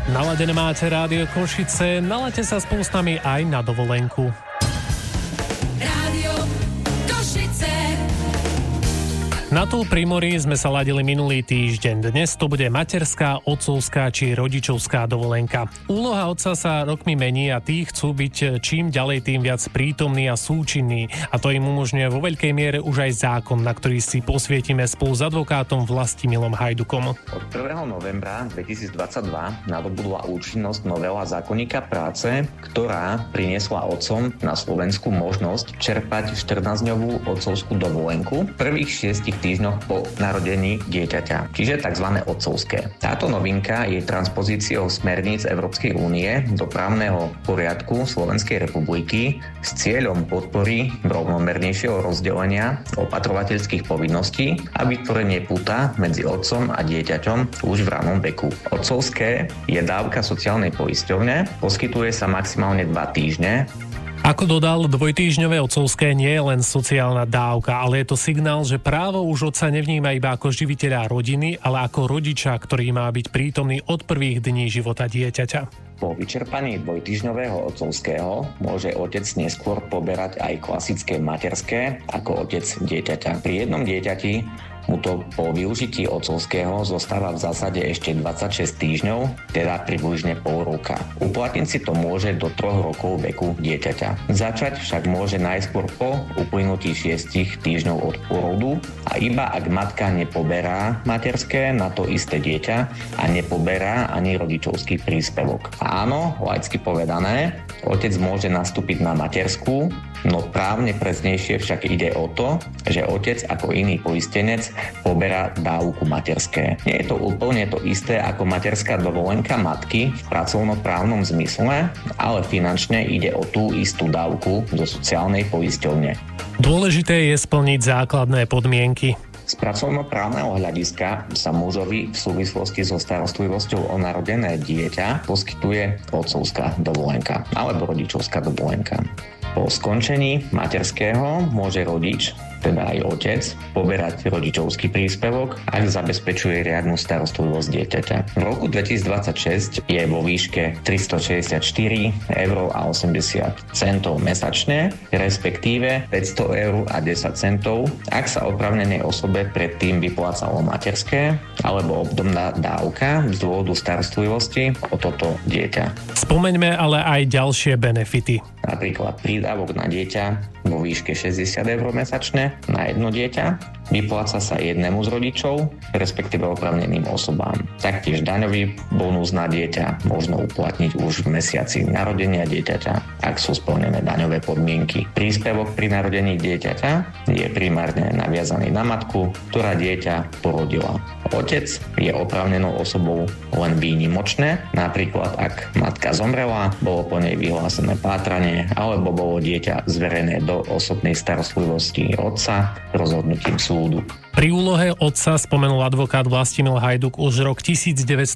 Naladené máte Rádio Košice, nalaďte sa spolu s nami aj na dovolenku. Rádio Košice. Na tú pri mori sme sa ladili minulý týždeň. Dnes to bude materská, otcovská či rodičovská dovolenka. Úloha otca sa rokmi mení a tí chcú byť čím ďalej tým viac prítomní a súčinní. A to im umožňuje vo veľkej miere už aj zákon, na ktorý si posvietime spolu s advokátom Vlastimilom Hajdukom. Od 1. novembra 2022 nadobudla účinnosť novela zákonníka práce, ktorá priniesla otcom na Slovensku možnosť čerpať 14-dňovú otcovskú dovolenku v prvých 6 týždňoch po narodení dieťaťa, čiže tzv. Otcovské. Táto novinka je transpozíciou smerníc Európskej únie do právneho poriadku Slovenskej republiky s cieľom podpory rovnomernejšieho rozdelenia opatrovateľských povinností a vytvorenie puta medzi otcom a dieťaťom už v ranom veku. Otcovské je dávka sociálnej poisťovne, poskytuje sa maximálne 2 týždne. Ako dodal, dvojtýždňové otcovské nie je len sociálna dávka, ale je to signál, že právo už otca nevníma iba ako živiteľa rodiny, ale ako rodiča, ktorý má byť prítomný od prvých dní života dieťaťa. Po vyčerpaní dvojtýždňového otcovského môže otec neskôr poberať aj klasické materské ako otec dieťaťa. Pri jednom dieťati mu to po využití otcovského zostáva v zásade ešte 26 týždňov, teda približne pol roka. Uplatniť si to môže do 3 rokov veku dieťaťa. Začať však môže najskôr po uplynutí 6 týždňov od pôrodu a iba ak matka nepoberá materské na to isté dieťa a nepoberá ani rodičovský príspevok. Áno, laicky povedané, otec môže nastúpiť na materskú, no právne presnejšie však ide o to, že otec ako iný poistenec poberá dávku materské. Nie je to úplne to isté ako materská dovolenka matky v pracovnoprávnom zmysle, ale finančne ide o tú istú dávku zo sociálnej poisťovne. Dôležité je splniť základné podmienky. Z pracovnoprávneho hľadiska sa mužovi v súvislosti so starostlivosťou o narodené dieťa poskytuje otcovská dovolenka alebo rodičovská dovolenka. Po skončení materského môže rodič, teda aj otec, poberať rodičovský príspevok, ak zabezpečuje riadnu starostlivosť dieťaťa. V roku 2026 je vo výške 364,80 eur mesačne, respektíve 500,10 eur, ak sa oprávnenej osobe predtým vyplácalo materské alebo obdobná dávka z dôvodu starostlivosti o toto dieťa. Spomeňme ale aj ďalšie benefity. Napríklad prídavok na dieťa vo výške 60 eur mesačne na jedno dieťa, vypláca sa jednému z rodičov, respektíve oprávneným osobám. Taktiež daňový bonus na dieťa možno uplatniť už v mesiaci narodenia dieťaťa, ak sú splnené daňové podmienky. Príspevok pri narodení dieťaťa je primárne naviazaný na matku, ktorá dieťa porodila. Otec je oprávnenou osobou len výnimočne, napríklad ak matka zomrela, bolo po nej vyhlásené pátranie alebo bolo dieťa zverené do osobnej starostlivosti otca rozhodnutím súdu. Pri úlohe otca spomenul advokát Vlastimil Hajduk už rok 1992